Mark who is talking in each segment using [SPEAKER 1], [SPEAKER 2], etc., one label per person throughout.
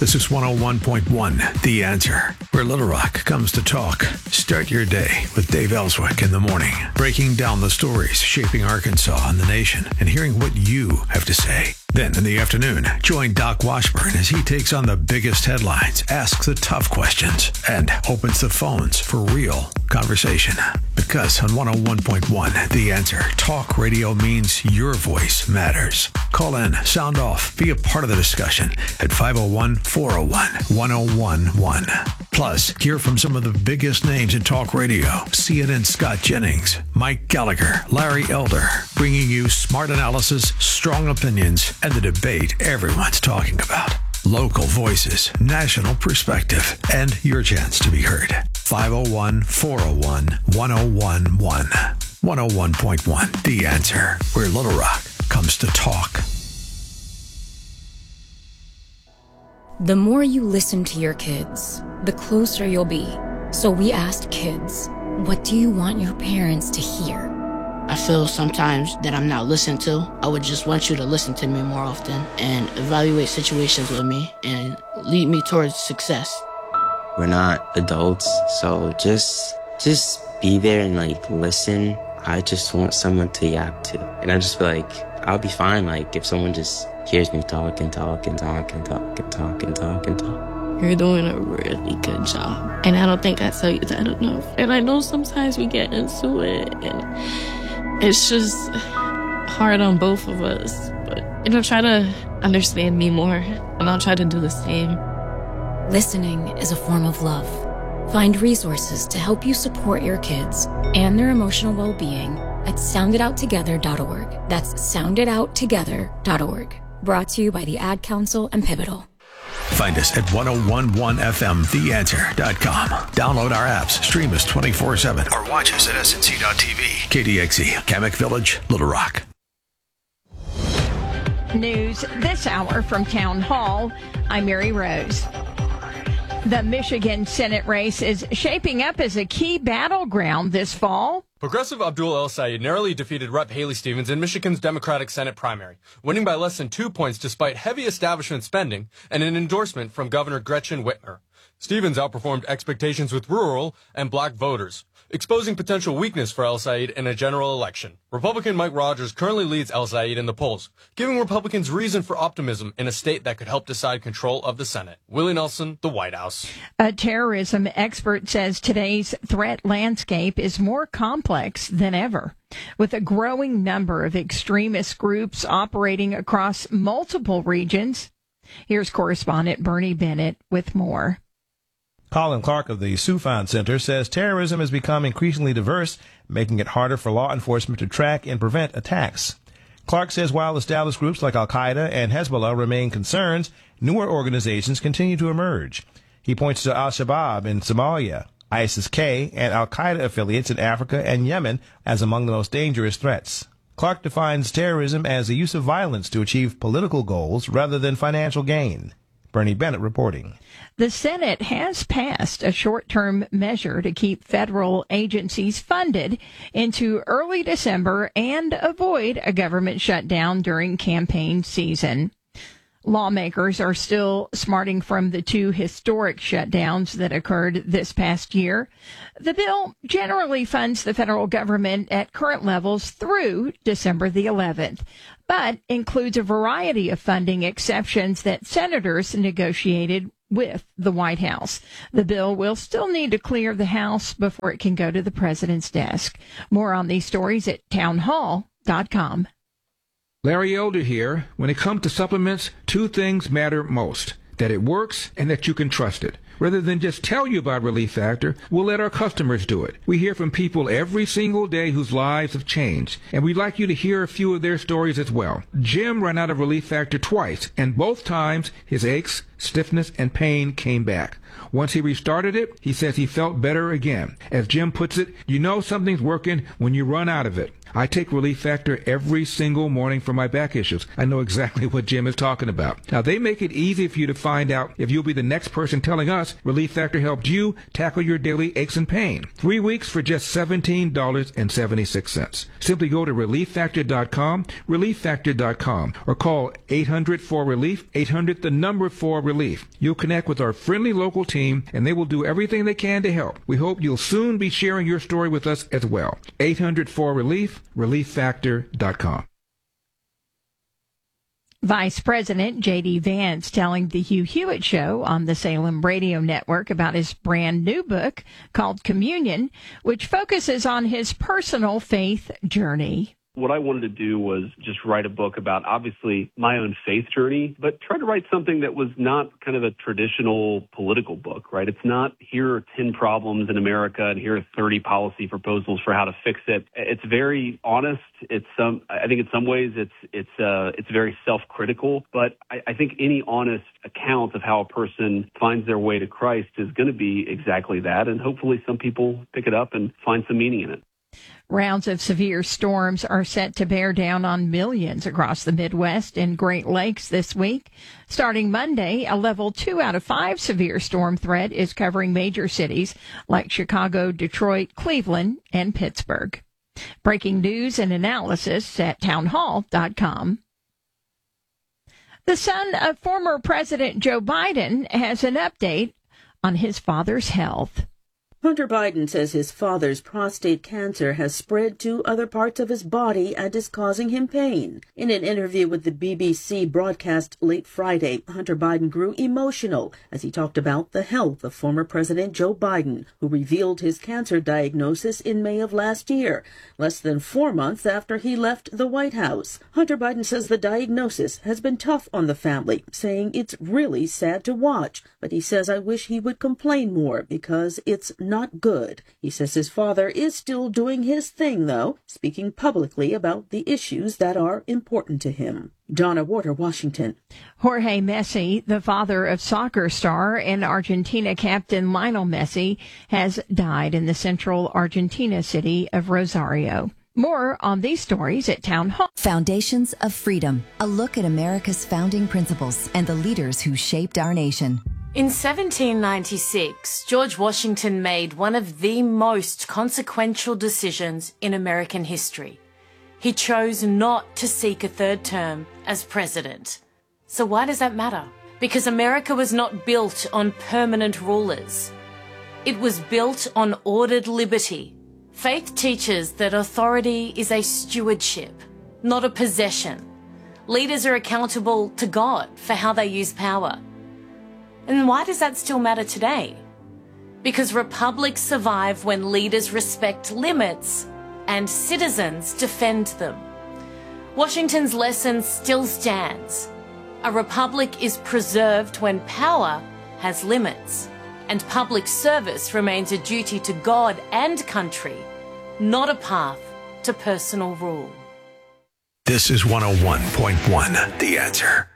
[SPEAKER 1] This is 101.1 The Answer, where Little Rock comes to talk. Start your day with Dave Ellswick in the morning, breaking down the stories shaping Arkansas and the nation and hearing what you have to say. Then in the afternoon, join Doc Washburn as he takes on the biggest headlines, asks the tough questions, and opens the phones for real conversation. Because on 101.1 The Answer, talk radio means your voice matters. Call in, sound off, be a part of the discussion at 501-401-1011. Plus, hear from some of the biggest names in talk radio. CNN Scott Jennings, Mike Gallagher, Larry Elder, bringing you smart analysis, strong opinions, and the debate everyone's talking about. Local voices, national perspective, and your chance to be heard. 501-401-1011. 101.1 The Answer, where Little Rock comes to talk.
[SPEAKER 2] The more you listen to your kids, the closer you'll be. So we asked kids, what do you want your parents to hear?
[SPEAKER 3] I feel sometimes that I'm not listened to. I would just want you to listen to me more often and evaluate situations with me and lead me towards success.
[SPEAKER 4] We're not adults, so just be there and listen. I just want someone to yap to. And I just feel like I'll be fine if someone just hears me talk and talk and talk and talk and talk and talk and talk.
[SPEAKER 5] You're doing a really good job. And I don't think I tell you that enough. And I know sometimes we get into it and it's just hard on both of us. But, try to understand me more, and I'll try to do the same.
[SPEAKER 2] Listening is a form of love. Find resources to help you support your kids and their emotional well-being at sounditouttogether.org. That's sounditouttogether.org. Brought to you by the Ad Council and Pivotal.
[SPEAKER 1] Find us at 1011fmtheanswer.com. Download our apps, stream us 24/7, or watch us at snc.tv. KDXE, Kamek Village, Little Rock.
[SPEAKER 6] News this hour from Town Hall. I'm Mary Rose. The Michigan Senate race is shaping up as a key battleground this fall.
[SPEAKER 7] Progressive Abdul El Sayed narrowly defeated Rep. Haley Stevens in Michigan's Democratic Senate primary, winning by less than 2 points despite heavy establishment spending and an endorsement from Governor Gretchen Whitmer. Stevens outperformed expectations with rural and black voters, exposing potential weakness for El Sayed in a general election. Republican Mike Rogers currently leads El Sayed in the polls, giving Republicans reason for optimism in a state that could help decide control of the Senate. Willie Nelson, the White House.
[SPEAKER 6] A terrorism expert says today's threat landscape is more complex than ever, with a growing number of extremist groups operating across multiple regions. Here's correspondent Bernie Bennett with more.
[SPEAKER 8] Colin Clark of the Soufan Center says terrorism has become increasingly diverse, making it harder for law enforcement to track and prevent attacks. Clark says while established groups like Al-Qaeda and Hezbollah remain concerns, newer organizations continue to emerge. He points to Al-Shabaab in Somalia, ISIS-K, and Al-Qaeda affiliates in Africa and Yemen as among the most dangerous threats. Clark defines terrorism as the use of violence to achieve political goals rather than financial gain. Bernie Bennett reporting.
[SPEAKER 6] The Senate has passed a short-term measure to keep federal agencies funded into early December and avoid a government shutdown during campaign season. Lawmakers are still smarting from the two historic shutdowns that occurred this past year. The bill generally funds the federal government at current levels through December the 11th, but includes a variety of funding exceptions that senators negotiated with the White House. The bill will still need to clear the House before it can go to the president's desk. More on these stories at townhall.com.
[SPEAKER 9] Larry Elder here. When it comes to supplements, two things matter most: that it works and that you can trust it. Rather than just tell you about Relief Factor, we'll let our customers do it. We hear from people every single day whose lives have changed, and we'd like you to hear a few of their stories as well. Jim ran out of Relief Factor twice, and both times his aches, stiffness, and pain came back. Once he restarted it, he says he felt better again. As Jim puts it, you know something's working when you run out of it. I take Relief Factor every single morning for my back issues. I know exactly what Jim is talking about. Now, they make it easy for you to find out if you'll be the next person telling us Relief Factor helped you tackle your daily aches and pain. 3 weeks for just $17.76. Simply go to ReliefFactor.com, ReliefFactor.com, or call 800-4RELIEF, 800-4RELIEF. You'll connect with our friendly local team, and they will do everything they can to help. We hope you'll soon be sharing your story with us as well. 800-4RELIEF, ReliefFactor.com.
[SPEAKER 6] Vice President J.D. Vance telling the Hugh Hewitt Show on the Salem Radio Network about his brand new book called Communion, which focuses on his personal faith journey.
[SPEAKER 10] What I wanted to do was just write a book about, obviously, my own faith journey, but try to write something that was not kind of a traditional political book, right? It's not, here are 10 problems in America and here are 30 policy proposals for how to fix it. It's very honest. I think in some ways it's very self-critical, but I think any honest account of how a person finds their way to Christ is going to be exactly that, and hopefully some people pick it up and find some meaning in it.
[SPEAKER 6] Rounds of severe storms are set to bear down on millions across the Midwest and Great Lakes this week. Starting Monday, a level 2 out of 5 severe storm threat is covering major cities like Chicago, Detroit, Cleveland, and Pittsburgh. Breaking news and analysis at townhall.com. The son of former President Joe Biden has an update on his father's health.
[SPEAKER 11] Hunter Biden says his father's prostate cancer has spread to other parts of his body and is causing him pain. In an interview with the BBC broadcast late Friday, Hunter Biden grew emotional as he talked about the health of former President Joe Biden, who revealed his cancer diagnosis in May of last year, less than 4 months after he left the White House. Hunter Biden says the diagnosis has been tough on the family, saying it's really sad to watch, but he says, I wish he would complain more because it's not good. He says his father is still doing his thing, though, speaking publicly about the issues that are important to him. Donna Warder, Washington.
[SPEAKER 6] Jorge Messi, the father of soccer star and Argentina captain Lionel Messi, has died in the central Argentina city of Rosario. More on these stories at Town Hall.
[SPEAKER 12] Foundations of Freedom, a look at America's founding principles and the leaders who shaped our nation.
[SPEAKER 13] In 1796, George Washington made one of the most consequential decisions in American history. He chose not to seek a third term as president. So why does that matter? Because America was not built on permanent rulers. It was built on ordered liberty. Faith teaches that authority is a stewardship, not a possession. Leaders are accountable to God for how they use power. And why does that still matter today? Because republics survive when leaders respect limits and citizens defend them. Washington's lesson still stands. A republic is preserved when power has limits, and public service remains a duty to God and country, not a path to personal rule.
[SPEAKER 1] This is 101.1 The Answer.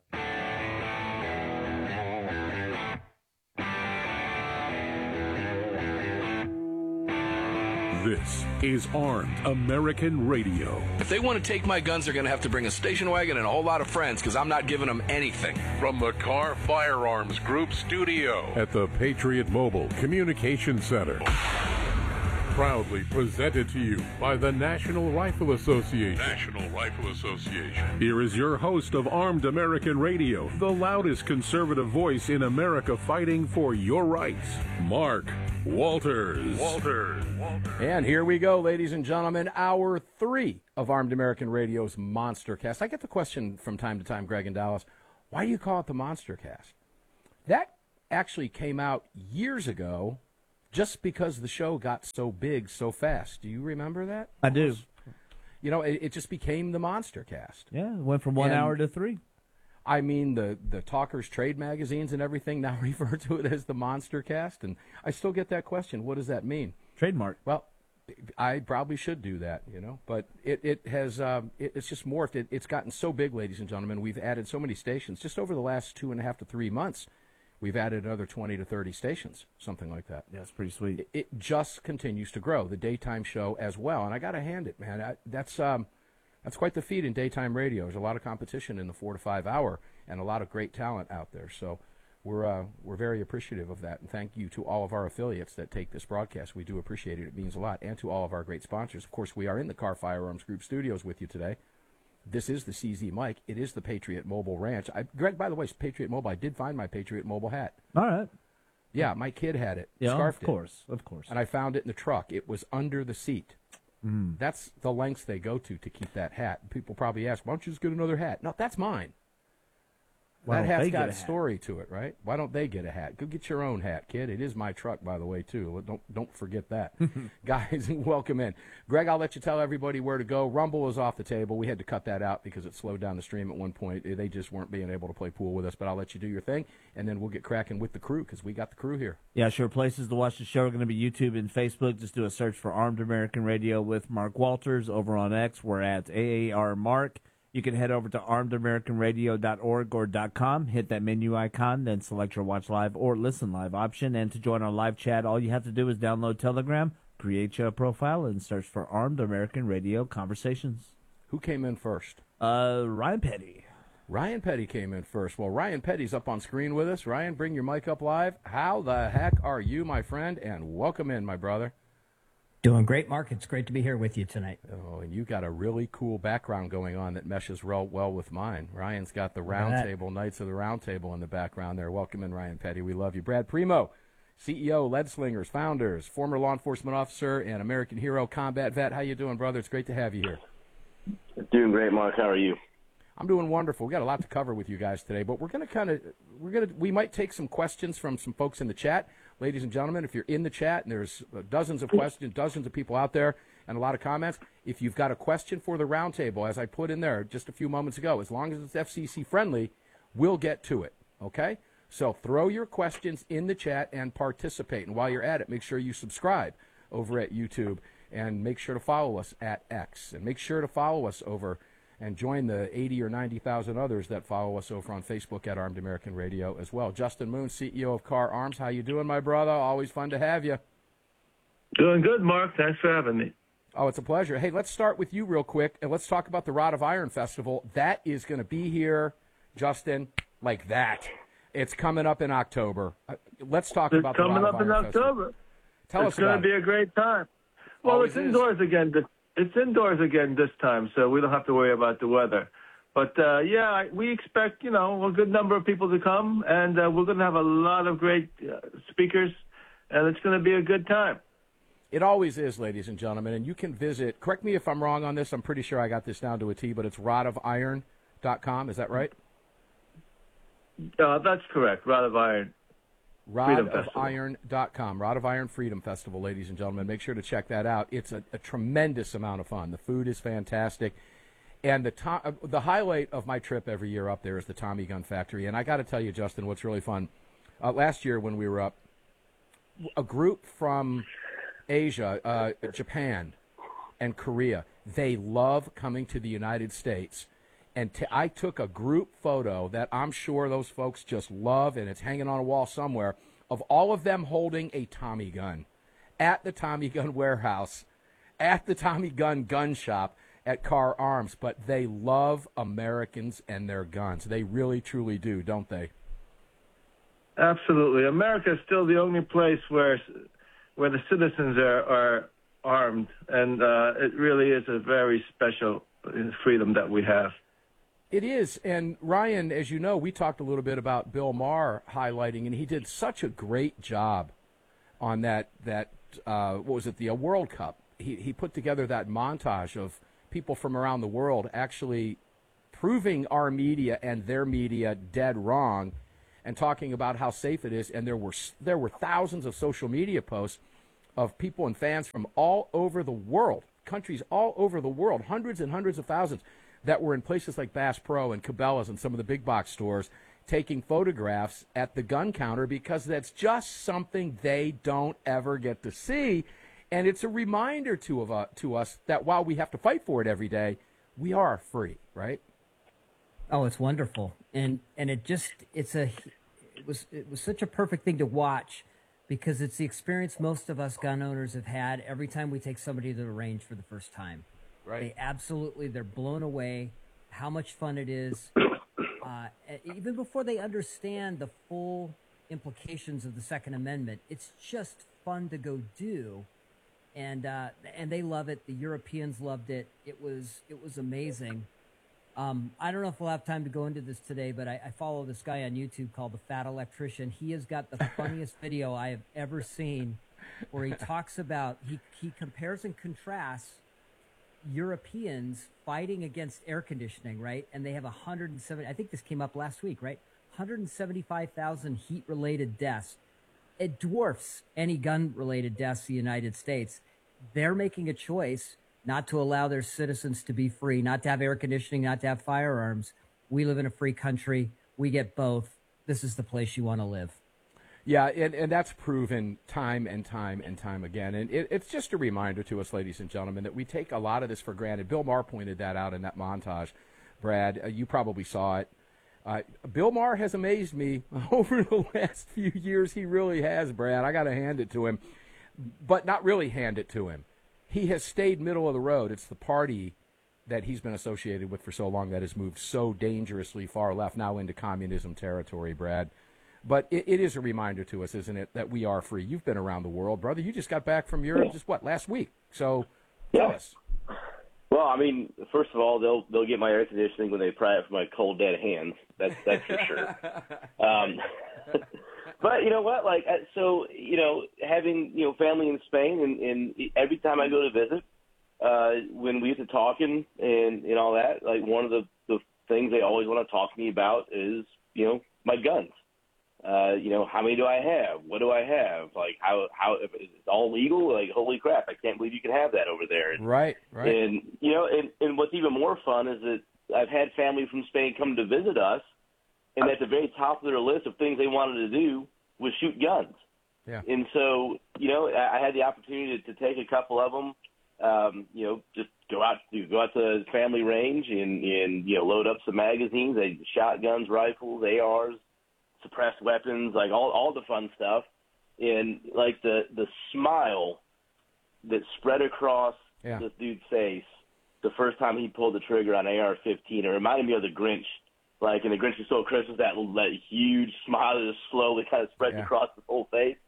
[SPEAKER 14] This is Armed American Radio.
[SPEAKER 15] If they want to take my guns, they're going to have to bring a station wagon and a whole lot of friends, because I'm not giving them anything.
[SPEAKER 14] From the Carr Firearms Group studio at the Patriot Mobile Communication Center. Proudly presented to you by the National Rifle Association. National Rifle Association. Here is your host of Armed American Radio, the loudest conservative voice in America fighting for your rights, Mark Walters.
[SPEAKER 16] And here we go, ladies and gentlemen, hour 3 of Armed American Radio's Monster Cast. I get the question from time to time, Greg and Dallas, why do you call it the Monster Cast? That actually came out years ago, just because the show got so big so fast. Do you remember that?
[SPEAKER 17] I do.
[SPEAKER 16] You know, it just became the Monster Cast.
[SPEAKER 17] Yeah, it went from 1 hour to 3.
[SPEAKER 16] I mean, the Talkers trade magazines and everything now refer to it as the Monster Cast, and I still get that question. What does that mean?
[SPEAKER 17] Trademark.
[SPEAKER 16] Well, I probably should do that, but it has it's just morphed. It's gotten so big, ladies and gentlemen. We've added so many stations just over the last 2.5 to 3 months. We've added another 20 to 30 stations, something like that.
[SPEAKER 17] Yeah, it's pretty sweet.
[SPEAKER 16] It just continues to grow. The daytime show as well, and I got to hand it, man. That's quite the feat in daytime radio. There's a lot of competition in the 4 to 5 hour, and a lot of great talent out there. So we're very appreciative of that, and thank you to all of our affiliates that take this broadcast. We do appreciate it. It means a lot, and to all of our great sponsors. Of course, we are in the Carr Firearms Group studios with you today. This is the CZ Mike. It is the Patriot Mobile Ranch. Greg, by the way, Patriot Mobile, I did find my Patriot Mobile hat.
[SPEAKER 17] All right.
[SPEAKER 16] Yeah, my kid had it.
[SPEAKER 17] Yeah,
[SPEAKER 16] Scarfed
[SPEAKER 17] of course.
[SPEAKER 16] And I found it in the truck. It was under the seat. That's the lengths they go to keep that hat. People probably ask, why don't you just get another hat? No, that's mine.
[SPEAKER 17] Why
[SPEAKER 16] that
[SPEAKER 17] don't
[SPEAKER 16] hat's
[SPEAKER 17] they
[SPEAKER 16] got
[SPEAKER 17] get
[SPEAKER 16] a
[SPEAKER 17] a hat?
[SPEAKER 16] story to it, right? Why don't they get a hat? Go get your own hat, kid. It is my truck, by the way, too. Don't forget that. Guys, welcome in. Greg, I'll let you tell everybody where to go. Rumble is off the table. We had to cut that out because it slowed down the stream at one point. They just weren't being able to play pool with us, but I'll let you do your thing, and then we'll get cracking with the crew because we got the crew here.
[SPEAKER 17] Yeah, sure. Places to watch the show are going to be YouTube and Facebook. Just do a search for Armed American Radio with Mark Walters. Over on X, we're at AAR Mark. You can head over to armedamericanradio.org or .com, hit that menu icon, then select your Watch Live or Listen Live option. And to join our live chat, all you have to do is download Telegram, create your profile, and search for Armed American Radio Conversations.
[SPEAKER 16] Who came in first?
[SPEAKER 17] Ryan Petty.
[SPEAKER 16] Ryan Petty came in first. Well, Ryan Petty's up on screen with us. Ryan, bring your mic up live. How the heck are you, my friend? And welcome in, my brother.
[SPEAKER 18] Doing great, Mark. It's great to be here with you tonight.
[SPEAKER 16] Oh, and you got a really cool background going on that meshes well with mine. Ryan's got the Roundtable, Knights of the Roundtable in the background there. Welcome in, Ryan Petty. We love you. Brad Primo, CEO, Lead Slingers, founders, former law enforcement officer, and American hero, combat vet. How you doing, brother? It's great to have you here.
[SPEAKER 19] Doing great, Mark. How are you?
[SPEAKER 16] I'm doing wonderful. We got a lot to cover with you guys today, but we might take some questions from some folks in the chat. Ladies and gentlemen, if you're in the chat and there's dozens of questions, dozens of people out there, and a lot of comments, if you've got a question for the roundtable, as I put in there just a few moments ago, as long as it's FCC friendly, we'll get to it, okay? So throw your questions in the chat and participate. And while you're at it, make sure you subscribe over at YouTube and make sure to follow us at X. And make sure to follow us over and join the 80 or 90,000 others that follow us over on Facebook at Armed American Radio as well. Justin Moon, CEO of Carr Arms. How you doing, my brother? Always fun to have you.
[SPEAKER 20] Doing good, Mark. Thanks for having me.
[SPEAKER 16] Oh, it's a pleasure. Hey, let's start with you real quick, and let's talk about the Rod of Iron Festival. That is going to be here, Justin, like that. It's coming up in October. Let's talk about the Rod of Iron Festival.
[SPEAKER 20] It's coming up in October.
[SPEAKER 16] Tell us about it.
[SPEAKER 20] It's going to be a great time. Well, it's indoors again. It's indoors again this time, so we don't have to worry about the weather. But, we expect, a good number of people to come, and we're going to have a lot of great speakers, and it's going to be a good time.
[SPEAKER 16] It always is, ladies and gentlemen, and you can visit, correct me if I'm wrong on this, I'm pretty sure I got this down to a T, but it's rodofiron.com, is that right?
[SPEAKER 20] That's correct, Rod of Iron.
[SPEAKER 16] rodofiron.com, Rod of Iron Freedom Festival, ladies and gentlemen. Make sure to check that out. It's a tremendous amount of fun. The food is fantastic. And the highlight of my trip every year up there is the Tommy Gun Factory. And I got to tell you, Justin, what's really fun, last year when we were up, a group from Asia, Japan, and Korea, they love coming to the United States. And I took a group photo that I'm sure those folks just love, and it's hanging on a wall somewhere, of all of them holding a Tommy gun at the Tommy Gun warehouse, at the Tommy Gun gun shop at Carr Arms. But they love Americans and their guns. They really, truly do, don't they?
[SPEAKER 20] Absolutely. America is still the only place where the citizens are armed, and it really is a very special freedom that we have.
[SPEAKER 16] It is, and Ryan, as you know, we talked a little bit about Bill Maher highlighting, and he did such a great job on that what was it, the World Cup. He put together that montage of people from around the world actually proving our media and their media dead wrong and talking about how safe it is, and there were thousands of social media posts of people and fans from all over the world, countries all over the world, hundreds and hundreds of thousands, that were in places like Bass Pro and Cabela's and some of the big box stores taking photographs at the gun counter because that's just something they don't ever get to see. And it's a reminder to us that while we have to fight for it every day, we are free, right?
[SPEAKER 18] Oh, it's wonderful. And was such a perfect thing to watch, because it's the experience most of us gun owners have had every time we take somebody to the range for the first time.
[SPEAKER 16] Right.
[SPEAKER 18] They're blown away how much fun it is. Even before they understand the full implications of the Second Amendment, it's just fun to go do. And they love it. The Europeans loved it. It was amazing. I don't know if we'll have time to go into this today, but I follow this guy on YouTube called The Fat Electrician. He has got the funniest video I have ever seen, where he talks about, he compares and contrasts Europeans fighting against air conditioning, right? And they have 170, I think this came up last week, right? 175,000 heat-related deaths. It dwarfs any gun-related deaths in the United States. They're making a choice not to allow their citizens to be free, not to have air conditioning, not to have firearms. We live in a free country. We get both. This is the place you want to live.
[SPEAKER 16] Yeah, and that's proven time and time and time again. And it's just a reminder to us, ladies and gentlemen, that we take a lot of this for granted. Bill Maher pointed that out in that montage. Brad, you probably saw it. Bill Maher has amazed me over the last few years. He really has, Brad. I got to hand it to him, but not really hand it to him. He has stayed middle of the road. It's the party that he's been associated with for so long that has moved so dangerously far left, now into communism territory, Brad. But it is a reminder to us, isn't it, that we are free. You've been around the world, brother. You just got back from Europe last week. So tell us.
[SPEAKER 19] Well, I mean, first of all, they'll get my air conditioning when they pry it from my cold, dead hands. That's for sure. But you know what? Having family in Spain, and every time I go to visit, when we used to talking and all that, like one of the things they always want to talk to me about is my guns. How many do I have? What do I have? Like how if it's all legal? Like holy crap! I can't believe you can have that over there.
[SPEAKER 16] Right.
[SPEAKER 19] And and what's even more fun is that I've had family from Spain come to visit us, and at the very top of their list of things they wanted to do was shoot guns.
[SPEAKER 16] Yeah.
[SPEAKER 19] And so I had the opportunity to take a couple of them, just go out to the family range and load up some magazines, shotguns, rifles, ARs, suppressed weapons, like all the fun stuff. And like the smile that spread across this dude's face the first time he pulled the trigger on AR-15, it reminded me of the Grinch. Like in The Grinch Who Stole Christmas, that huge smile that just slowly kind of spreads across his whole face.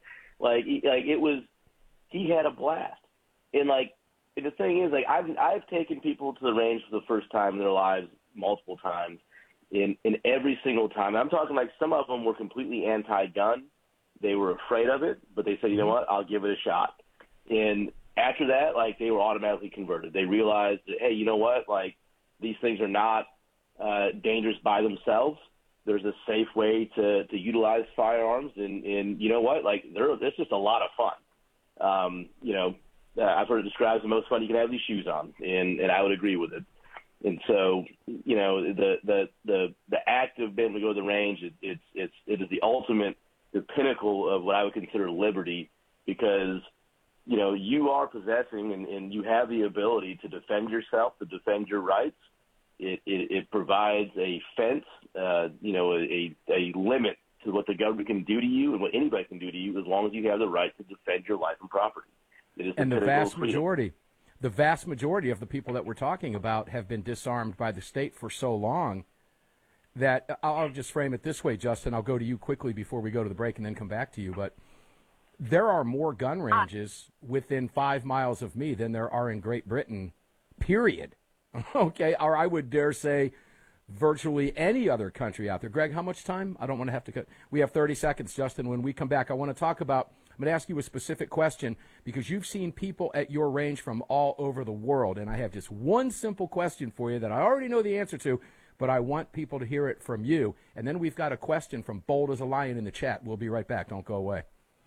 [SPEAKER 19] He had a blast. And the thing is, I've taken people to the range for the first time in their lives multiple times. In every single time, I'm talking some of them were completely anti-gun. They were afraid of it, but they said, you know what, I'll give it a shot. And after that, they were automatically converted. They realized that, hey, you know what, these things are not dangerous by themselves. There's a safe way to utilize firearms, and you know what, it's just a lot of fun. I've heard it described as the most fun you can have these shoes on, and I would agree with it. And so, the act of being able to go to the range, it is the ultimate, the pinnacle of what I would consider liberty, because, you are possessing and you have the ability to defend yourself, to defend your rights. It provides a fence, a limit to what the government can do to you and what anybody can do to you, as long as you have the right to defend your life and property. It is
[SPEAKER 16] and the vast majority of the people that we're talking about have been disarmed by the state for so long that I'll just frame it this way, Justin. I'll go to you quickly before we go to the break and then come back to you. But there are more gun ranges within 5 miles of me than there are in Great Britain, period. Okay, or I would dare say virtually any other country out there. Greg, how much time? I don't want to have to cut. We have 30 seconds, Justin. When we come back, I want to talk about, I'm going to ask you a specific question because you've seen people at your range from all over the world, and I have just one simple question for you that I already know the answer to, but I want people to hear it from you. And then we've got a question from Bold as a Lion in the chat. We'll be right back. Don't go away.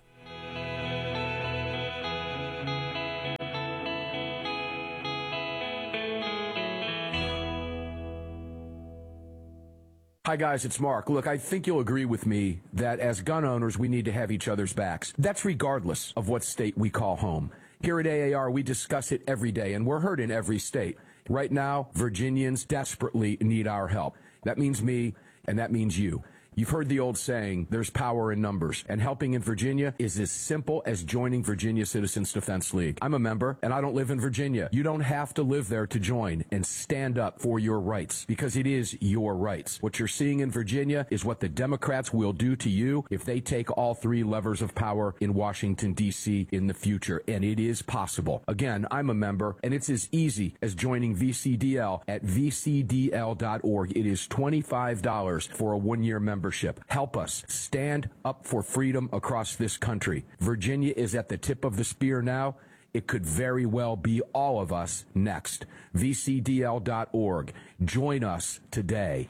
[SPEAKER 16] Hi, guys, it's Mark. Look, I think you'll agree with me that as gun owners, we need to have each other's backs. That's regardless of what state we call home. Here at AAR, we discuss it every day, and we're heard in every state. Right now, Virginians desperately need our help. That means me, and that means you. You've heard the old saying, there's power in numbers, and helping in Virginia is as simple as joining Virginia Citizens Defense League. I'm a member, and I don't live in Virginia. You don't have to live there to join and stand up for your rights, because it is your rights. What you're seeing in Virginia is what the Democrats will do to you if they take all three levers of power in Washington, D.C. in the future, and it is possible. Again, I'm a member, and it's as easy as joining VCDL at vcdl.org. It is $25 for a one-year membership. Help us stand up for freedom across this country. Virginia is at the tip of the spear now. It could very well be all of us next. vcdl.org. Join us today.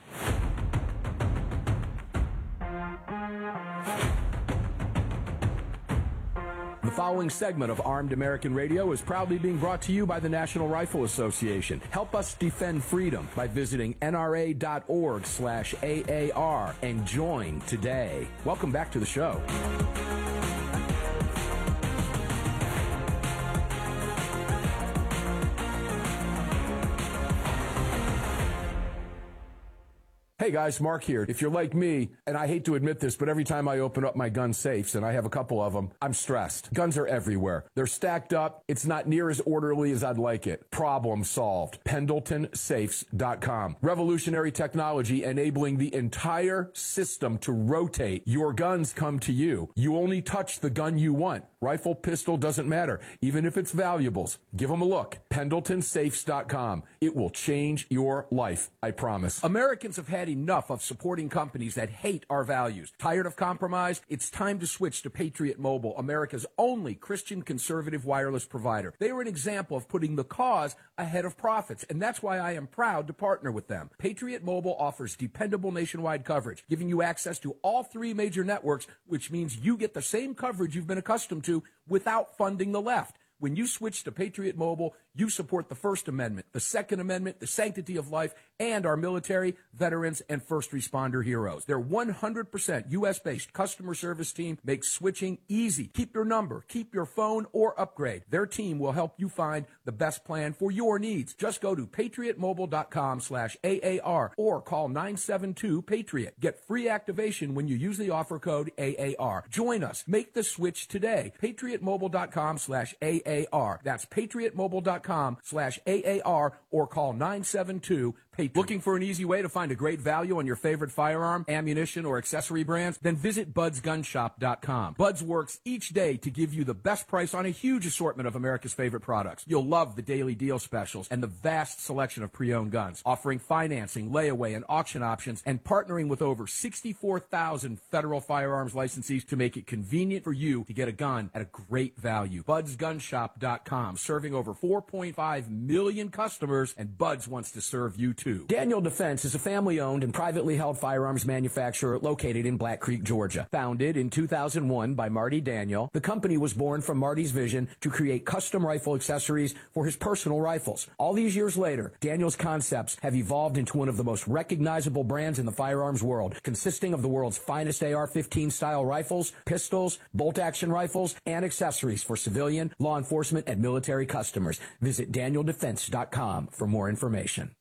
[SPEAKER 16] The following segment of Armed American Radio is proudly being brought to you by the National Rifle Association. Help us defend freedom by visiting nra.org/AAR and join today. Welcome back to the show. Hey guys, Mark here. If you're like me, and I hate to admit this, but every time I open up my gun safes, and I have a couple of them, I'm stressed. Guns are everywhere. They're stacked up. It's not near as orderly as I'd like it. Problem solved. PendletonSafes.com. Revolutionary technology enabling the entire system to rotate. Your guns come to you. You only touch the gun you want. Rifle, pistol, doesn't matter. Even if it's valuables. Give them a look. PendletonSafes.com. It will change your life, I promise. Americans have had enough of supporting companies that hate our values. Tired of compromise? It's time to switch to Patriot Mobile, America's only Christian conservative wireless provider. They are an example of putting the cause ahead of profits, and that's why I am proud to partner with them. Patriot Mobile offers dependable nationwide coverage, giving you access to all three major networks, which means you get the same coverage you've been accustomed to without funding the left. When you switch to Patriot Mobile, you support the First Amendment, the Second Amendment, the sanctity of life, and our military, veterans, and first responder heroes. Their 100% U.S.-based customer service team makes switching easy. Keep your number, keep your phone, or upgrade. Their team will help you find the best plan for your needs. Just go to patriotmobile.com/AAR or call 972-PATRIOT. Get free activation when you use the offer code AAR. Join us. Make the switch today. patriotmobile.com/AAR. That's patriotmobile.com/AAR or call 972-PATRIOT. Looking for an easy way to find a great value on your favorite firearm, ammunition, or accessory brands? Then visit budsgunshop.com. Buds works each day to give you the best price on a huge assortment of America's favorite products. You'll love the daily deal specials and the vast selection of pre-owned guns, offering financing, layaway, and auction options, and partnering with over 64,000 federal firearms licensees to make it convenient for you to get a gun at a great value. budsgunshop.com, serving over 4.5 million customers, and Buds wants to serve you too. Daniel Defense is a family-owned and privately held firearms manufacturer located in Black Creek, Georgia. Founded in 2001 by Marty Daniel, the company was born from Marty's vision to create custom rifle accessories for his personal rifles. All these years later, Daniel's concepts have evolved into one of the most recognizable brands in the firearms world, consisting of the world's finest AR-15 style rifles, pistols, bolt-action rifles, and accessories for civilian, law enforcement, and military customers. Visit DanielDefense.com for more information.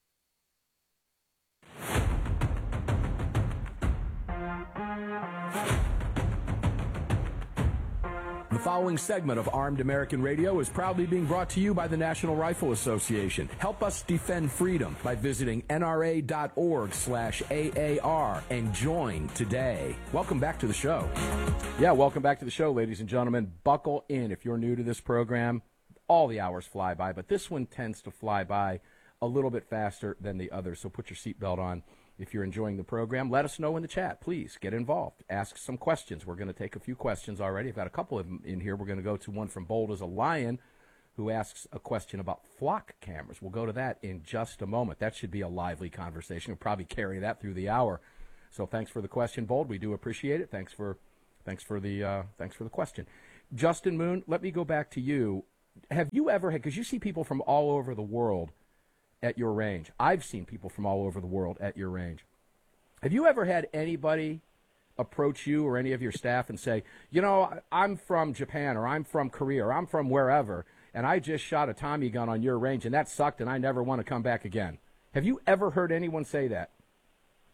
[SPEAKER 16] The following segment of Armed American Radio is proudly being brought to you by the National Rifle Association. Help us defend freedom by visiting nra.org/AAR and join today. Welcome back to the show. Yeah, welcome back to the show, ladies and gentlemen. Buckle in if you're new to this program. All the hours fly by, but this one tends to fly by a little bit faster than the others, so put your seatbelt on. If you're enjoying the program, let us know in the chat. Please get involved. Ask some questions. We're going to take a few questions already. I've got a couple of them in here. We're going to go to one from Bold as a Lion, who asks a question about flock cameras. We'll go to that in just a moment. That should be a lively conversation. We'll probably carry that through the hour. So thanks for the question, Bold. We do appreciate it. Thanks for the question. Justin Moon, let me go back to you. Have you ever had, because you see people from all over the world at your range. I've seen people from all over the world at your range. Have you ever had anybody approach you or any of your staff and say, you know, I'm from Japan, or I'm from Korea, or I'm from wherever, and I just shot a Tommy gun on your range, and that sucked, and I never want to come back again? Have you ever heard anyone say that?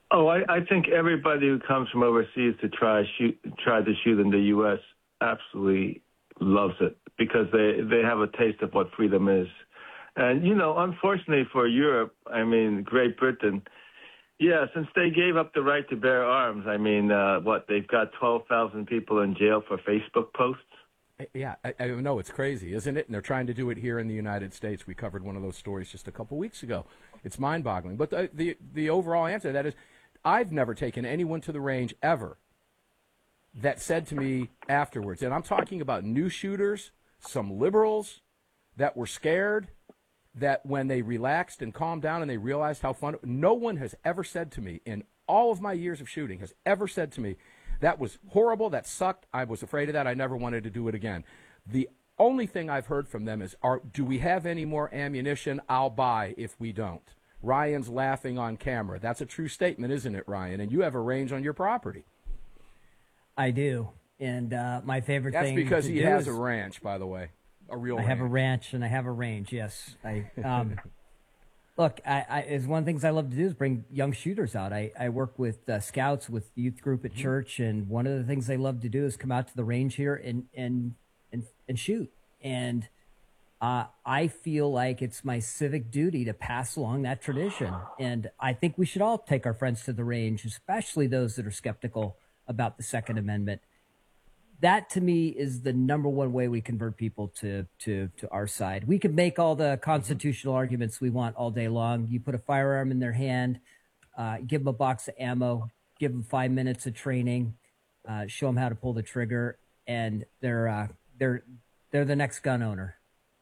[SPEAKER 20] Oh, I think everybody who comes from overseas to try to shoot in the U.S. absolutely loves it because they have a taste of what freedom is. And, unfortunately for Europe, Great Britain, yeah, since they gave up the right to bear arms, they've got 12,000 people in jail for Facebook posts?
[SPEAKER 16] Yeah, I know, it's crazy, isn't it? And they're trying to do it here in the United States. We covered one of those stories just a couple weeks ago. It's mind-boggling. But the overall answer to that is I've never taken anyone to the range ever that said to me afterwards, and I'm talking about new shooters, some liberals that were scared, that when they relaxed and calmed down and they realized how fun, no one has ever said to me in all of my years of shooting has ever said to me, that was horrible, that sucked, I was afraid of that, I never wanted to do it again. The only thing I've heard from them is, do we have any more ammunition? I'll buy if we don't. Ryan's laughing on camera. That's a true statement, isn't it, Ryan? And you have a range on your property.
[SPEAKER 18] I do. And my favorite
[SPEAKER 16] thing
[SPEAKER 18] to do
[SPEAKER 16] That's because he has a ranch, by the way. A real ranch.
[SPEAKER 18] I have a ranch and I have a range, yes. Look, it's one of the things I love to do is bring young shooters out. I work with scouts, with the youth group at church, and one of the things they love to do is come out to the range here and shoot. And I feel like it's my civic duty to pass along that tradition. And I think we should all take our friends to the range, especially those that are skeptical about the Second Amendment. That, to me, is the number one way we convert people to our side. We can make all the constitutional arguments we want all day long. You put a firearm in their hand, give them a box of ammo, give them 5 minutes of training, show them how to pull the trigger, and they're the next gun owner.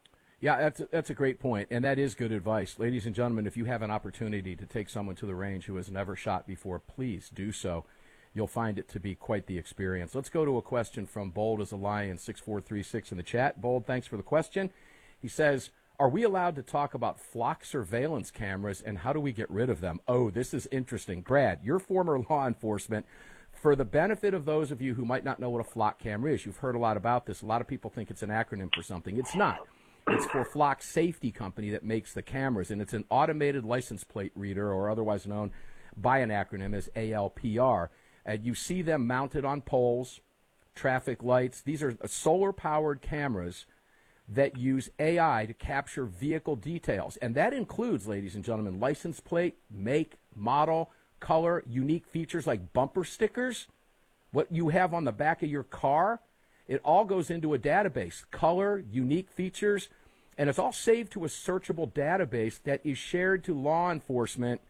[SPEAKER 16] Yeah, that's a great point, and that is good advice. Ladies and gentlemen, if you have an opportunity to take someone to the range who has never shot before, please do so. You'll find it to be quite the experience. Let's go to a question from Bold as a Lion 6436 in the chat. Bold, thanks for the question. He says, are we allowed to talk about flock surveillance cameras and how do we get rid of them? Oh, this is interesting. Brad, you're former law enforcement. For the benefit of those of you who might not know what a flock camera is, you've heard a lot about this. A lot of people think it's an acronym for something. It's not. It's for Flock Safety Company that makes the cameras, and it's an automated license plate reader, or otherwise known by an acronym as ALPR. You see them mounted on poles, traffic lights. These are solar-powered cameras that use AI to capture vehicle details. And that includes, ladies and gentlemen, license plate, make, model, color, unique features like bumper stickers, what you have on the back of your car. It all goes into a database, color, unique features, and it's all saved to a searchable database that is shared to law enforcement.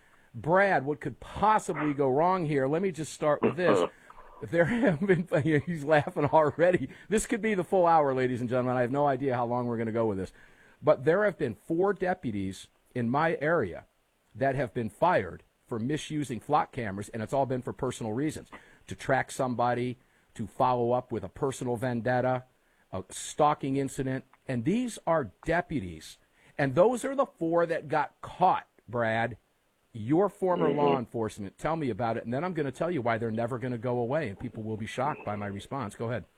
[SPEAKER 16] Brad, what could possibly go wrong here? Let me just start with this. There have been, he's laughing already. This could be the full hour, ladies and gentlemen. I have no idea how long we're going to go with this. But there have been 4 deputies in my area that have been fired for misusing flock cameras, and it's all been for personal reasons. To track somebody, to follow up with a personal vendetta, a stalking incident. And these are deputies. And those are the 4 that got caught, Brad. Your former law enforcement, tell me about it, and then I'm going to tell you why they're never going to go away, and people will be shocked by my response. Go ahead.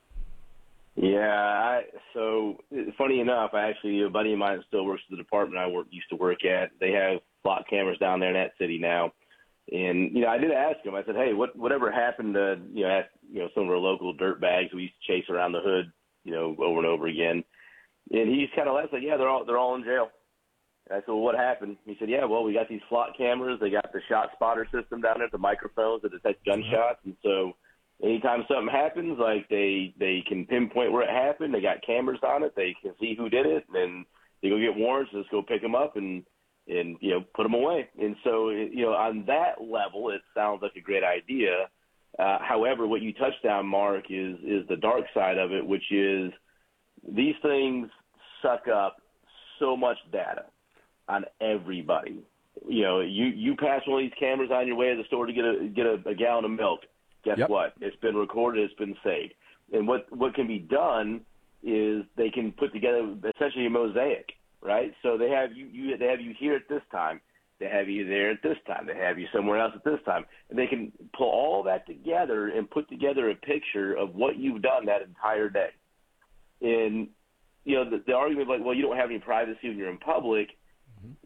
[SPEAKER 19] Yeah, so funny enough, a buddy of mine still works at the department I used to work at. They have flock cameras down there in that city now. And, I did ask him, I said, hey, whatever happened to, some of our local dirt bags we used to chase around the hood, over and over again. And he just kind of laughed, like, yeah, they're all in jail. And I said, well, what happened? He said, yeah, well, we got these flock cameras. They got the shot spotter system down there, the microphones that detect gunshots. And so anytime something happens, like they can pinpoint where it happened. They got cameras on it. They can see who did it. And then they go get warrants, just go pick them up and put them away. And so, on that level, it sounds like a great idea. However, what you touched on, Mark, is the dark side of it, which is these things suck up so much data on everybody. You pass one of these cameras on your way to the store to get a gallon of milk. Guess what? It's been recorded. It's been saved. And what can be done is they can put together essentially a mosaic, right? So they have you here at this time. They have you there at this time. They have you somewhere else at this time. And they can pull all that together and put together a picture of what you've done that entire day. And, the argument like, well, you don't have any privacy when you're in public.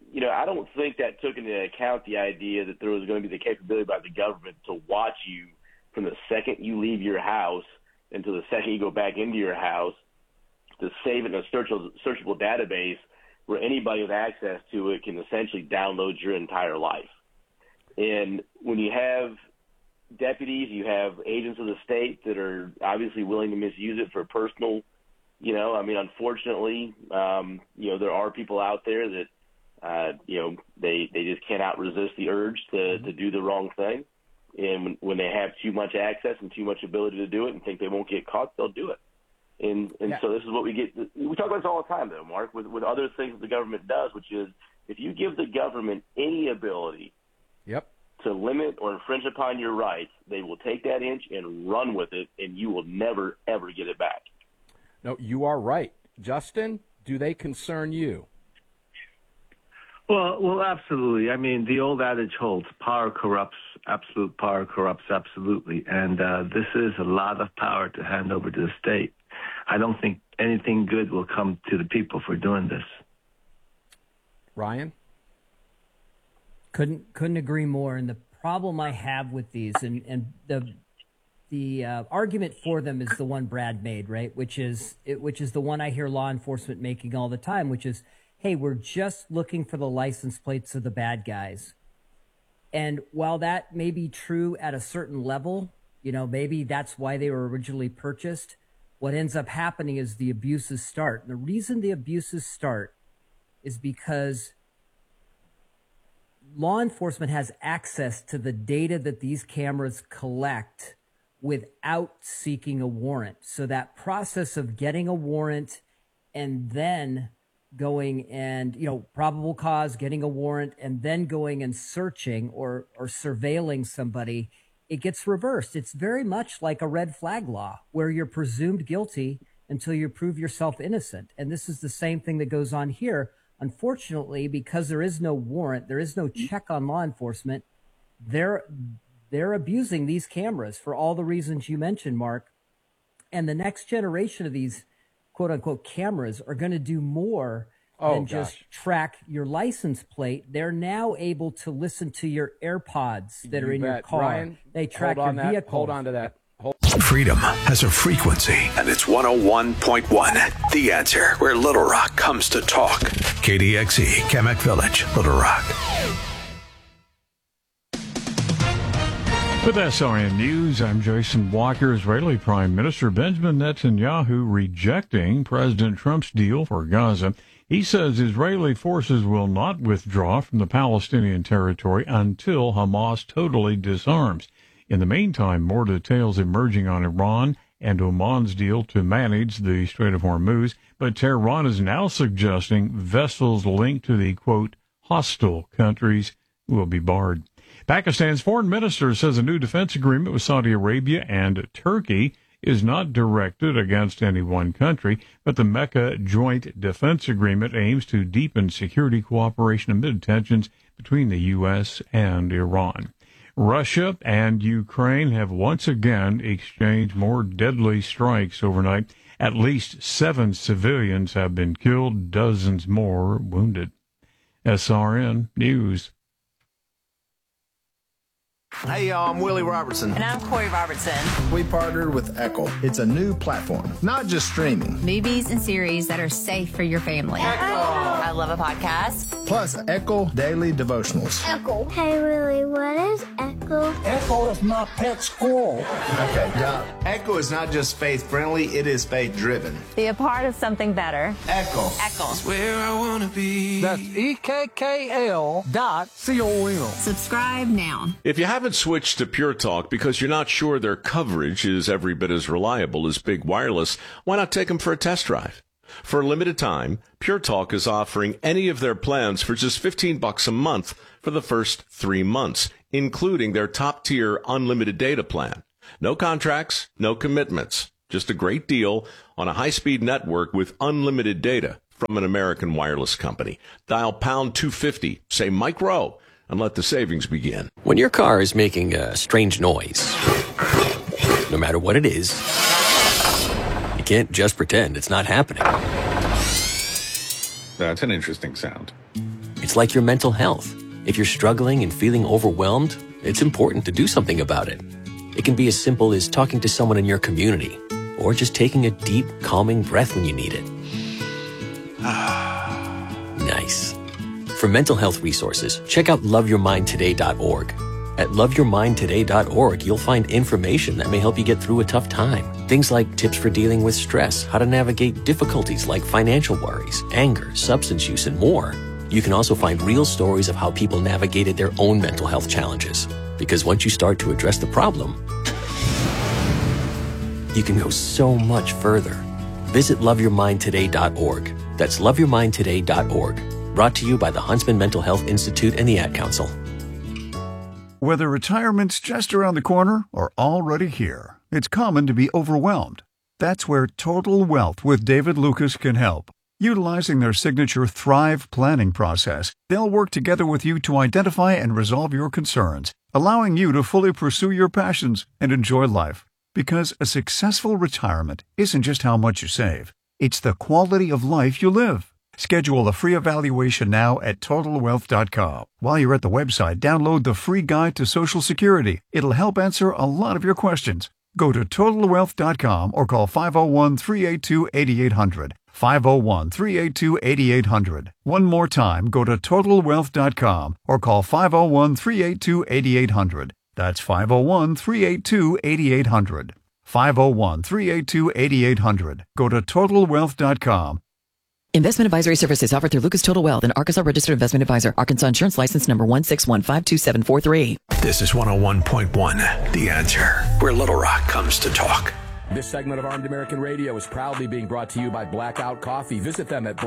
[SPEAKER 19] I don't think that took into account the idea that there was going to be the capability by the government to watch you from the second you leave your house until the second you go back into your house, to save it in a searchable database where anybody with access to it can essentially download your entire life. And when you have deputies, you have agents of the state that are obviously willing to misuse it for personal, unfortunately, there are people out there that, they just cannot resist the urge to do the wrong thing. And when they have too much access and too much ability to do it and think they won't get caught, they'll do it. And so this is what we get. We talk about this all the time, though, Mark, with other things that the government does, which is if you give the government any ability to limit or infringe upon your rights, they will take that inch and run with it, and you will never, ever get it back.
[SPEAKER 16] No, you are right. Justin, do they concern you?
[SPEAKER 20] Well, absolutely. I mean, the old adage holds: power corrupts. Absolute power corrupts absolutely. And this is a lot of power to hand over to the state. I don't think anything good will come to the people for doing this.
[SPEAKER 16] Ryan?
[SPEAKER 18] Couldn't agree more. And the problem I have with these, and the argument for them is the one Brad made, right? Which is the one I hear law enforcement making all the time, which is, hey, we're just looking for the license plates of the bad guys. And while that may be true at a certain level, maybe that's why they were originally purchased, what ends up happening is the abuses start. And the reason the abuses start is because law enforcement has access to the data that these cameras collect without seeking a warrant. So that process of getting a warrant and then going and, probable cause, getting a warrant, and then going and searching or surveilling somebody, it gets reversed. It's very much like a red flag law where you're presumed guilty until you prove yourself innocent. And this is the same thing that goes on here. Unfortunately, because there is no warrant, there is no check on law enforcement, they're abusing these cameras for all the reasons you mentioned, Mark. And the next generation of these quote-unquote cameras are going to do more than just track your license plate. They're now able to listen to your AirPods that are in your car.
[SPEAKER 16] Ryan,
[SPEAKER 18] they track your vehicle.
[SPEAKER 16] Hold on to that.
[SPEAKER 1] Freedom has a frequency, and it's 101.1. The Answer, where Little Rock comes to talk. KDXE, Kamek Village, Little Rock.
[SPEAKER 21] With SRN News, I'm Jason Walker. Israeli Prime Minister Benjamin Netanyahu rejecting President Trump's deal for Gaza. He says Israeli forces will not withdraw from the Palestinian territory until Hamas totally disarms. In the meantime, more details emerging on Iran and Oman's deal to manage the Strait of Hormuz, but Tehran is now suggesting vessels linked to the, quote, hostile countries will be barred. Pakistan's foreign minister says a new defense agreement with Saudi Arabia and Turkey is not directed against any one country, but the Mecca Joint Defense Agreement aims to deepen security cooperation amid tensions between the U.S. and Iran. Russia and Ukraine have once again exchanged more deadly strikes overnight. At least 7 civilians have been killed, dozens more wounded. SRN News.
[SPEAKER 22] Hey, y'all, I'm Willie Robertson.
[SPEAKER 23] And I'm Corey Robertson.
[SPEAKER 22] We partnered with Echo. It's a new platform, not just streaming.
[SPEAKER 23] Movies and series that are safe for your family. Echo! I love a podcast.
[SPEAKER 22] Plus, Echo Daily Devotionals.
[SPEAKER 24] Echo. Hey, Willie, what is Echo?
[SPEAKER 22] Echo is my pet squirrel. Okay, now, Echo is not just faith-friendly, it is faith-driven.
[SPEAKER 23] Be a part of something better.
[SPEAKER 22] Echo.
[SPEAKER 23] Echo.
[SPEAKER 22] That's where I want to be.
[SPEAKER 25] That's EKKL.com.
[SPEAKER 23] Subscribe now.
[SPEAKER 26] If you haven't switched to Pure Talk because you're not sure their coverage is every bit as reliable as Big Wireless, why not take them for a test drive? For a limited time, Pure Talk is offering any of their plans for just $15 a month for the first 3 months, including their top-tier unlimited data plan. No contracts, no commitments, just a great deal on a high-speed network with unlimited data from an American wireless company. Dial pound 250, say Mike Rowe, and let the savings begin.
[SPEAKER 27] When your car is making a strange noise, no matter what it is, you can't just pretend it's not happening.
[SPEAKER 28] That's an interesting sound.
[SPEAKER 27] It's It's like your mental health. If you're struggling and feeling overwhelmed, it's important to do something about it. It can be as simple as talking to someone in your community, or just taking a deep, calming breath when you need it. Nice. For mental health resources, check out loveyourmindtoday.org. At loveyourmindtoday.org, you'll find information that may help you get through a tough time. Things like tips for dealing with stress, how to navigate difficulties like financial worries, anger, substance use, and more. You can also find real stories of how people navigated their own mental health challenges. Because once you start to address the problem, you can go so much further. Visit loveyourmindtoday.org. That's loveyourmindtoday.org. Brought to you by the Huntsman Mental Health Institute and the Ad Council.
[SPEAKER 2] Whether retirement's just around the corner or already here, it's common to be overwhelmed. That's where Total Wealth with David Lucas can help. Utilizing their signature Thrive planning process, they'll work together with you to identify and resolve your concerns, allowing you to fully pursue your passions and enjoy life. Because a successful retirement isn't just how much you save, it's the quality of life you live. Schedule a free evaluation now at TotalWealth.com. While you're at the website, download the free guide to Social Security. It'll help answer a lot of your questions. Go to TotalWealth.com or call 501-382-8800. 501-382-8800. One more time, go to TotalWealth.com or call 501-382-8800. That's 501-382-8800. 501-382-8800. Go to TotalWealth.com.
[SPEAKER 3] Investment advisory services offered through Lucas Total Wealth, an Arkansas registered investment advisor. Arkansas Insurance License number 161527743.
[SPEAKER 1] This is 101.1 The Answer, where Little Rock comes to talk.
[SPEAKER 16] This segment of Armed American Radio is proudly being brought to you by Blackout Coffee. Visit them at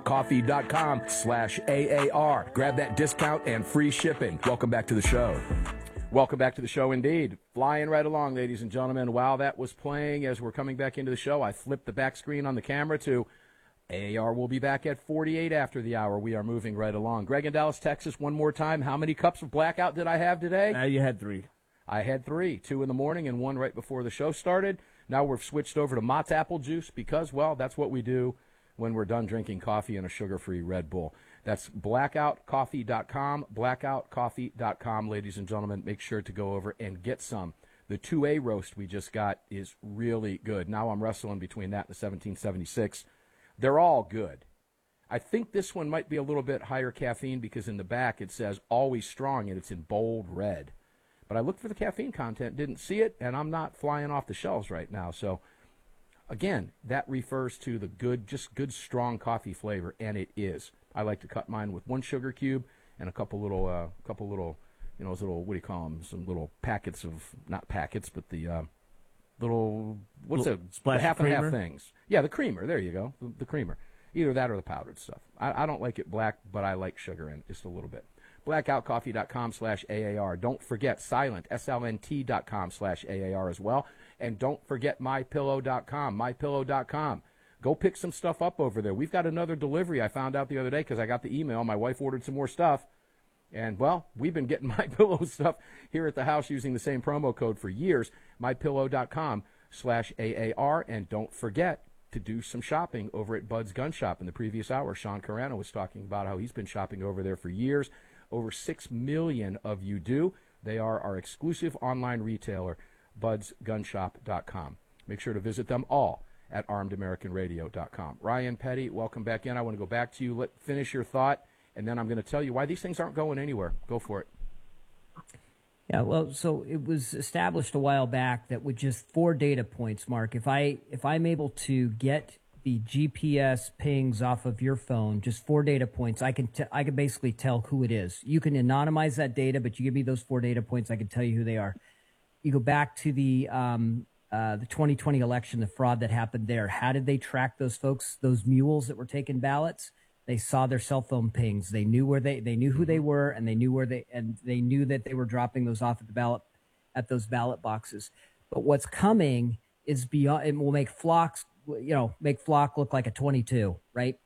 [SPEAKER 16] blackoutcoffee.com/AAR. Grab that discount and free shipping. Welcome back to the show. Welcome back to the show indeed. Flying right along, ladies and gentlemen. While that was playing, as we're coming back into the show, I flipped the back screen on the camera to AAR will be back at 48 after the hour. We are moving right along. Greg in Dallas, Texas, one more time. How many cups of Blackout did I have today?
[SPEAKER 17] You had 3.
[SPEAKER 16] I had 3, 2 in the morning and 1 right before the show started. Now we've switched over to Mott's apple juice because, well, that's what we do when we're done drinking coffee and a sugar-free Red Bull. That's blackoutcoffee.com, blackoutcoffee.com. Ladies and gentlemen, make sure to go over and get some. The 2A roast we just got is really good. Now I'm wrestling between that and the 1776. They're all good. I think this one might be a little bit higher caffeine because in the back it says always strong and it's in bold red. But I looked for the caffeine content, didn't see it, and I'm not flying off the shelves right now. So, again, that refers to the good, just good, strong coffee flavor, and it is. I like to cut mine with 1 sugar cube and a couple little, you know, those little, what do you call them? Some little packets of, not packets, but the little, what's it? The half and half things. Yeah, the creamer. There you go, the creamer. Either that or the powdered stuff. I don't like it black, but I like sugar in it just a little bit. blackoutcoffee.com/AAR. Don't forget Silent, SLNT.com/AAR as well. And don't forget MyPillow.com, MyPillow.com. Go pick some stuff up over there. We've got another delivery I found out the other day because I got the email. My wife ordered some more stuff. And, well, we've been getting MyPillow stuff here at the house using the same promo code for years, MyPillow.com/AAR. And don't forget to do some shopping over at Bud's Gun Shop. In the previous hour, Sean Carano was talking about how he's been shopping over there for years. Over 6 million of you do. They are our exclusive online retailer, budsgunshop.com. Make sure to visit them all at armedamericanradio.com. Ryan Petty, welcome back in. I want to go back to you. Finish your thought, and then I'm going to tell you why these things aren't going anywhere. Go for it.
[SPEAKER 18] Yeah, well, so it was established a while back that with just 4 data points, Mark, if I'm able to get the GPS pings off of your phone, just 4 data points, I can basically tell who it is. You can anonymize that data, but you give me those 4 data points, I can tell you who they are. You go back to the 2020 election, the fraud that happened there. How did they track those folks, those mules that were taking ballots? They saw their cell phone pings. They knew they knew who they were, and they knew they knew that they were dropping those off at those ballot boxes. But what's coming is beyond. It will make Flock look like a 22, right?